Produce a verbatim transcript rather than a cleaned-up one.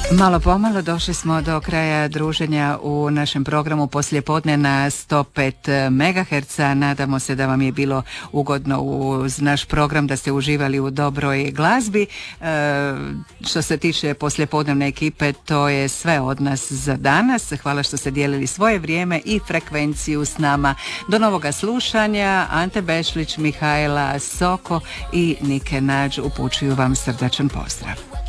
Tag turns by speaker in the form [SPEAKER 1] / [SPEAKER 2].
[SPEAKER 1] Malo pomalo došli smo do kraja druženja u našem programu poslijepodne na sto pet megaherca. Nadamo se da vam je bilo ugodno uz naš program, da ste uživali u dobroj glazbi. E, što se tiče poslijepodnevne ekipe, to je sve od nas za danas. Hvala što ste dijelili svoje vrijeme i frekvenciju s nama. Do novoga slušanja. Ante Bešlić, Mihajla Soko i Nike Nađ upućuju vam srdačan pozdrav.